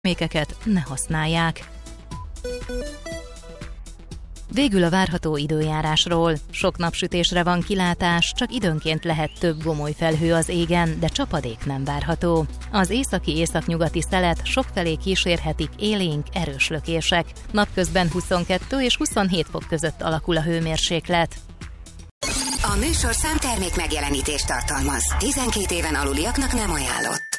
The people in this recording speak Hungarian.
termékeket ne használják. Végül a várható időjárásról. Sok napsütésre van kilátás, csak időnként lehet több gomoly felhő az égen, de csapadék nem várható. Az északi-északnyugati szelet sokfelé kísérhetik élénk, erős lökések. Napközben 22 és 27 fok között alakul a hőmérséklet. A műsorszám termék megjelenítést tartalmaz. 12 éven aluliaknak nem ajánlott.